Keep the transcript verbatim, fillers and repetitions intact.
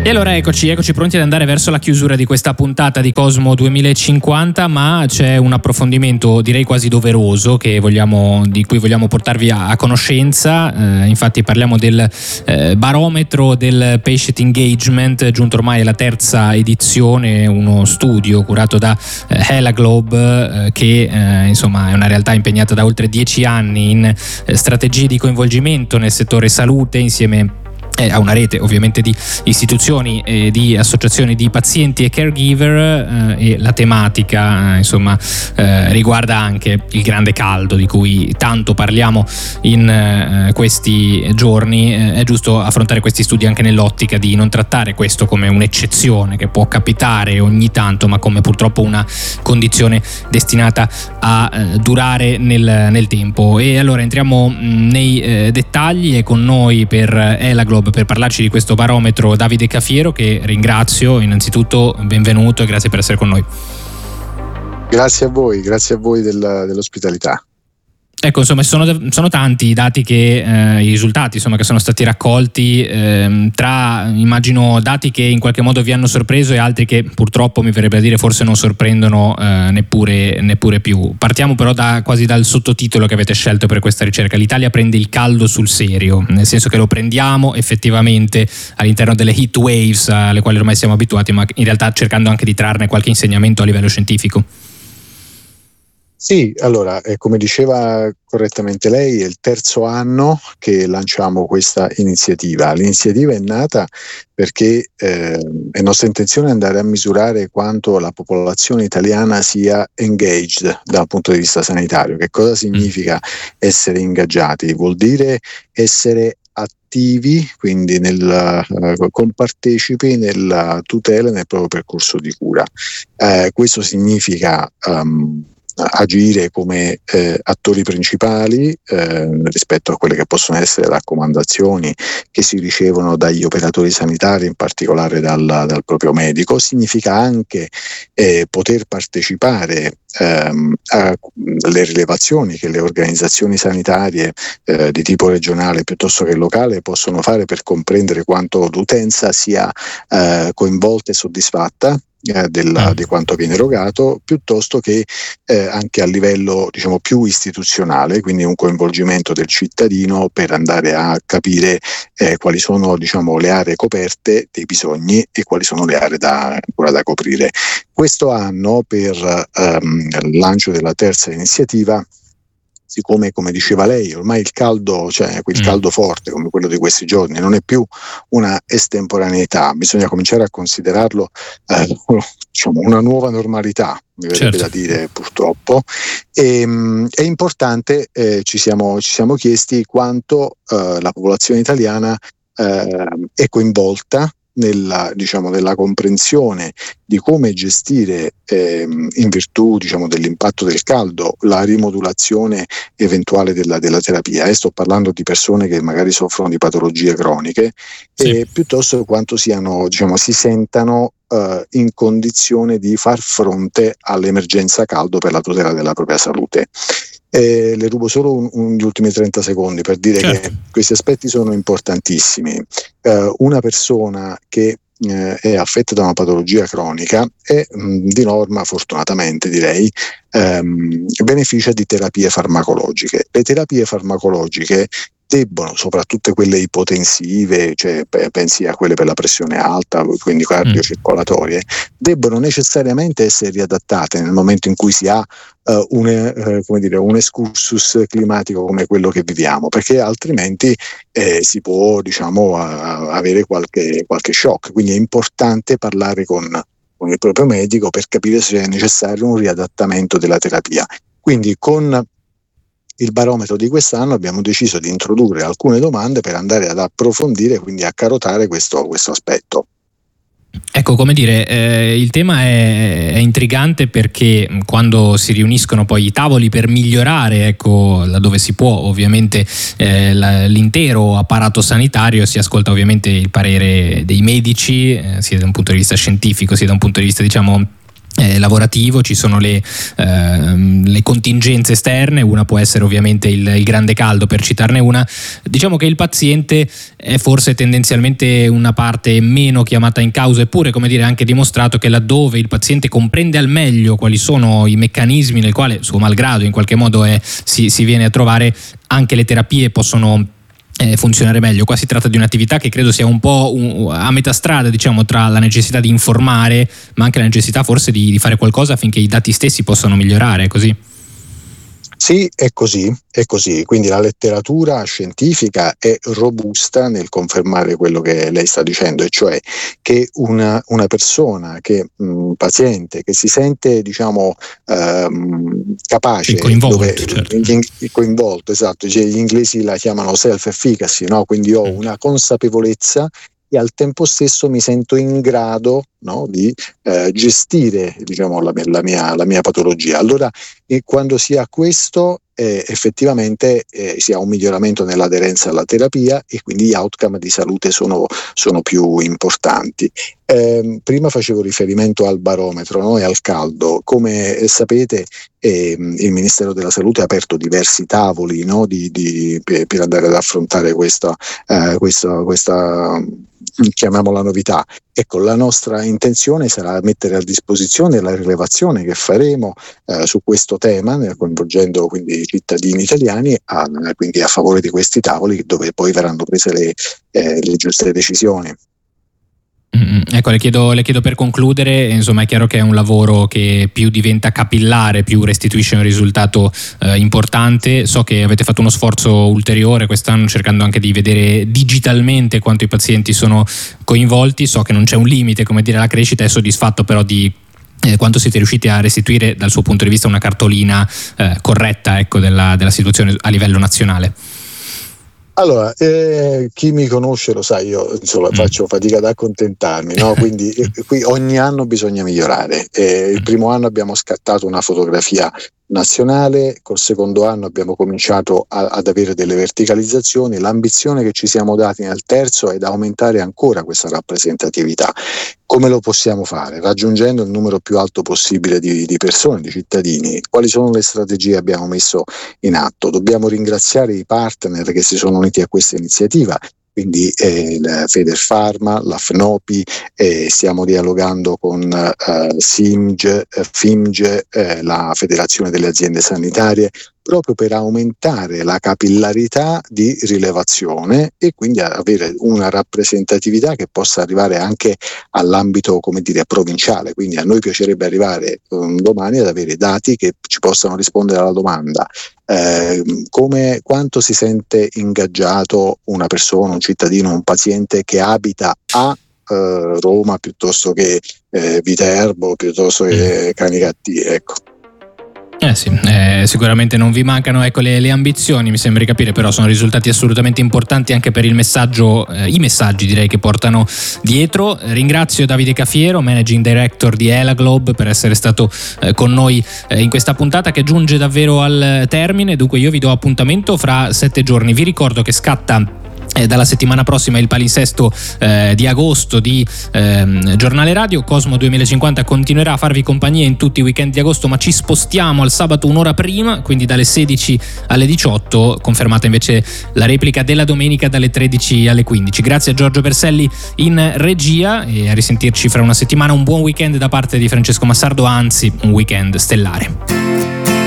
E allora eccoci, eccoci pronti ad andare verso la chiusura di questa puntata di Cosmo duemilacinquanta, ma c'è un approfondimento direi quasi doveroso che vogliamo, di cui vogliamo portarvi a, a conoscenza. Eh, infatti parliamo del eh, barometro del patient engagement, giunto ormai alla terza edizione, uno studio curato da eh, Hela Globe eh, che eh, insomma è una realtà impegnata da oltre dieci anni in eh, strategie di coinvolgimento nel settore salute, insieme Eh, a una rete ovviamente di istituzioni e di associazioni di pazienti e caregiver, eh, e la tematica eh, insomma eh, riguarda anche il grande caldo di cui tanto parliamo in eh, questi giorni. Eh, è giusto affrontare questi studi anche nell'ottica di non trattare questo come un'eccezione che può capitare ogni tanto, ma come purtroppo una condizione destinata a eh, durare nel, nel tempo. E allora entriamo mh, nei eh, dettagli, e con noi per Hela Globe per parlarci di questo barometro Davide Cafiero, che ringrazio. Innanzitutto benvenuto e grazie per essere con noi. Grazie a voi, grazie a voi della, dell'ospitalità. Ecco, insomma, sono, sono tanti i dati che, eh, i risultati insomma, che sono stati raccolti, eh, tra immagino dati che in qualche modo vi hanno sorpreso e altri che purtroppo mi verrebbe a dire forse non sorprendono eh, neppure, neppure più. Partiamo però da, quasi dal sottotitolo che avete scelto per questa ricerca: l'Italia prende il caldo sul serio, nel senso che lo prendiamo effettivamente all'interno delle heat waves alle quali ormai siamo abituati, ma in realtà cercando anche di trarne qualche insegnamento a livello scientifico. Sì, allora, eh, come diceva correttamente lei, è il terzo anno che lanciamo questa iniziativa. L'iniziativa è nata perché eh, è nostra intenzione andare a misurare quanto la popolazione italiana sia engaged dal punto di vista sanitario. Che cosa significa essere ingaggiati? Vuol dire essere attivi, quindi nel, uh, compartecipi nella tutela e nel proprio percorso di cura. Eh, questo significa um, agire come eh, attori principali eh, rispetto a quelle che possono essere raccomandazioni che si ricevono dagli operatori sanitari, in particolare dal, dal proprio medico. Significa anche eh, poter partecipare ehm, alle rilevazioni che le organizzazioni sanitarie eh, di tipo regionale piuttosto che locale possono fare per comprendere quanto l'utenza sia eh, coinvolta e soddisfatta Eh, del, di quanto viene erogato, piuttosto che eh, anche a livello diciamo più istituzionale, quindi un coinvolgimento del cittadino per andare a capire eh, quali sono diciamo le aree coperte dei bisogni e quali sono le aree da, ancora da coprire. Questo anno, per ehm, il lancio della terza iniziativa, siccome, come diceva lei, ormai il caldo, cioè quel mm. caldo forte come quello di questi giorni, non è più una estemporaneità, bisogna cominciare a considerarlo eh, diciamo una nuova normalità, mi verrebbe certo. da dire, purtroppo. E, mh, è importante, eh, ci siamo, ci siamo chiesti quanto eh, la popolazione italiana eh, è coinvolta nella, diciamo, nella comprensione di come gestire ehm, in virtù diciamo, dell'impatto del caldo la rimodulazione eventuale della, della terapia. E sto parlando di persone che magari soffrono di patologie croniche, sì. e piuttosto quanto siano, diciamo, si sentano eh, in condizione di far fronte all'emergenza caldo per la tutela della propria salute. Eh, le rubo solo un, un, gli ultimi trenta secondi per dire certo. che questi aspetti sono importantissimi. Eh, una persona che eh, è affetta da una patologia cronica è mh, di norma, fortunatamente direi, ehm, beneficia di terapie farmacologiche. Le terapie farmacologiche debbono, soprattutto quelle ipotensive, cioè pensi a quelle per la pressione alta, quindi cardiocircolatorie, debbono necessariamente essere riadattate nel momento in cui si ha uh, un, uh, come dire, un excursus climatico come quello che viviamo, perché altrimenti eh, si può diciamo uh, avere qualche, qualche shock. Quindi è importante parlare con, con il proprio medico per capire se è necessario un riadattamento della terapia. Quindi con il barometro di quest'anno abbiamo deciso di introdurre alcune domande per andare ad approfondire, quindi a carotare questo, questo aspetto. Ecco, come dire, eh, il tema è, è intrigante perché quando si riuniscono poi i tavoli per migliorare, ecco, laddove si può, ovviamente eh, la, l'intero apparato sanitario, si ascolta ovviamente il parere dei medici, eh, sia da un punto di vista scientifico sia da un punto di vista, diciamo, Eh, lavorativo, ci sono le, eh, le contingenze esterne, una può essere ovviamente il, il grande caldo, per citarne una. Diciamo che il paziente è forse tendenzialmente una parte meno chiamata in causa, eppure, come dire, anche dimostrato che laddove il paziente comprende al meglio quali sono i meccanismi nel quale, suo malgrado, in qualche modo è, si, si viene a trovare, anche le terapie possono Eh, funzionare meglio. Qua si tratta di un'attività che credo sia un po' un, a metà strada, diciamo, tra la necessità di informare, ma anche la necessità forse di, di fare qualcosa affinché i dati stessi possano migliorare, così? Sì, è così, è così. Quindi la letteratura scientifica è robusta nel confermare quello che lei sta dicendo, e cioè che una, una persona, che un paziente che si sente, diciamo, ehm, capace, coinvolto, dove, certo. in, coinvolto, esatto, cioè, gli inglesi la chiamano self-efficacy, no? Quindi ho una consapevolezza e al tempo stesso mi sento in grado, no, di eh, gestire, diciamo, la mia, la, mia, la mia patologia. Allora, e quando si ha questo, eh, effettivamente eh, si ha un miglioramento nell'aderenza alla terapia, e quindi gli outcome di salute sono, sono più importanti. Eh, prima facevo riferimento al barometro, no, e al caldo. Come eh, sapete, eh, il Ministero della Salute ha aperto diversi tavoli, no, di, di, per, per andare ad affrontare questa, eh, questa, questa chiamiamola novità. Ecco, la nostra intenzione sarà mettere a disposizione la rilevazione che faremo eh, su questo tema, coinvolgendo quindi i cittadini italiani, a, quindi a favore di questi tavoli, dove poi verranno prese le, eh, le giuste decisioni. Mm, ecco, le chiedo, le chiedo per concludere, insomma, è chiaro che è un lavoro che più diventa capillare, più restituisce un risultato eh, importante. So che avete fatto uno sforzo ulteriore quest'anno, cercando anche di vedere digitalmente quanto i pazienti sono coinvolti. So che non c'è un limite, come dire, alla crescita. È soddisfatto però di eh, quanto siete riusciti a restituire dal suo punto di vista una cartolina eh, corretta, ecco, della, della situazione a livello nazionale? Allora, eh, chi mi conosce lo sa, io insomma mm. faccio fatica ad accontentarmi, no? Quindi eh, qui ogni anno bisogna migliorare. Eh, il primo anno abbiamo scattato una fotografia nazionale, col secondo anno abbiamo cominciato a, ad avere delle verticalizzazioni. L'ambizione che ci siamo dati nel terzo è da aumentare ancora questa rappresentatività. Come lo possiamo fare? Raggiungendo il numero più alto possibile di, di persone, di cittadini. Quali sono le strategie che abbiamo messo in atto? Dobbiamo ringraziare i partner che si sono uniti a questa iniziativa, quindi eh, la Federpharma, la FNOPI, eh, stiamo dialogando con eh, SIMG, eh, FIMG, eh, la Federazione delle Aziende Sanitarie, proprio per aumentare la capillarità di rilevazione e quindi avere una rappresentatività che possa arrivare anche all'ambito, come dire, provinciale. Quindi a noi piacerebbe arrivare um, domani ad avere dati che ci possano rispondere alla domanda: eh, come, quanto si sente ingaggiato una persona, un cittadino, un paziente che abita a eh, Roma piuttosto che eh, Viterbo, piuttosto che Canicattì, ecco. Eh sì, eh, sicuramente non vi mancano, ecco, le, le ambizioni, mi sembra di capire, però sono risultati assolutamente importanti anche per il messaggio, eh, i messaggi direi che portano dietro. Ringrazio Davide Cafiero, Managing Director di Elaglobe, per essere stato eh, con noi eh, in questa puntata che giunge davvero al termine. Dunque io vi do appuntamento fra sette giorni. Vi ricordo che scatta Eh, dalla settimana prossima il palinsesto eh, di agosto di eh, Giornale Radio. Cosmo duemilacinquanta continuerà a farvi compagnia in tutti i weekend di agosto, ma ci spostiamo al sabato un'ora prima, quindi dalle sedici alle diciotto, confermata invece la replica della domenica dalle tredici alle quindici. Grazie a Giorgio Berselli in regia e a risentirci fra una settimana. Un buon weekend da parte di Francesco Massardo, anzi un weekend stellare.